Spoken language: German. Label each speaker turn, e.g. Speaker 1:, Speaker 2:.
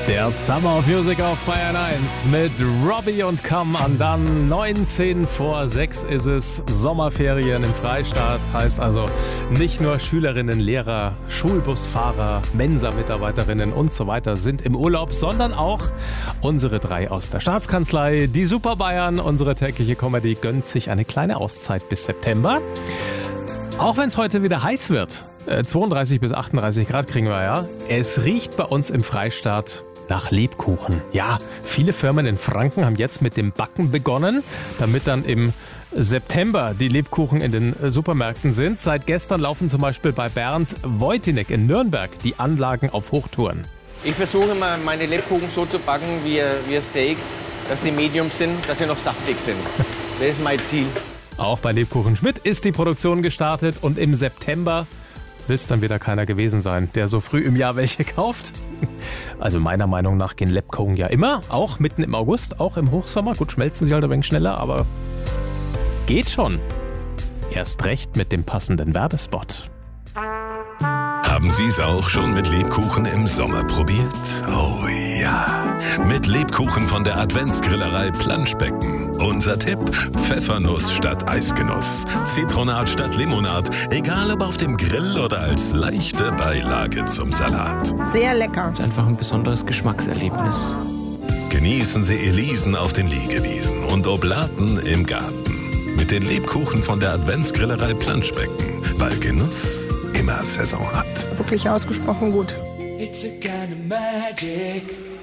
Speaker 1: Der Summer of Music auf Bayern 1 mit Robbie und Come Undone. 19 vor 6 ist es. Sommerferien im Freistaat. Heißt also nicht nur Schülerinnen, Lehrer, Schulbusfahrer, Mensa-Mitarbeiterinnen und so weiter sind im Urlaub, sondern auch unsere drei aus der Staatskanzlei. Die Super Bayern, unsere tägliche Comedy, gönnt sich eine kleine Auszeit bis September. Auch wenn es heute wieder heiß wird. 32 bis 38 Grad kriegen wir ja. Es riecht bei uns im Freistaat nach Lebkuchen. Ja, viele Firmen in Franken haben jetzt mit dem Backen begonnen, damit dann im September die Lebkuchen in den Supermärkten sind. Seit gestern laufen zum Beispiel bei Bernd Wojtynek in Nürnberg die Anlagen auf Hochtouren.
Speaker 2: Ich versuche immer, meine Lebkuchen so zu backen wie ein Steak, dass die medium sind, dass sie noch saftig sind. Das ist mein Ziel.
Speaker 1: Auch bei Lebkuchen Schmidt ist die Produktion gestartet und im September will es dann wieder keiner gewesen sein, der so früh im Jahr welche kauft. Also meiner Meinung nach gehen Lebkuchen ja immer, auch mitten im August, auch im Hochsommer. Gut, schmelzen sie halt ein wenig schneller, aber geht schon. Erst recht mit dem passenden Werbespot.
Speaker 3: Haben Sie es auch schon mit Lebkuchen im Sommer probiert? Oh ja, mit Lebkuchen von der Adventsgrillerei Planschbecken. Unser Tipp: Pfeffernuss statt Eisgenuss, Zitronat statt Limonat, egal ob auf dem Grill oder als leichte Beilage zum Salat.
Speaker 4: Sehr lecker.
Speaker 5: Das ist einfach ein besonderes Geschmackserlebnis.
Speaker 3: Genießen Sie Elisen auf den Liegewiesen und Oblaten im Garten. Mit den Lebkuchen von der Adventsgrillerei Planschbecken, weil Genuss immer Saison hat.
Speaker 4: Wirklich ausgesprochen gut.
Speaker 6: It's a kind of magic.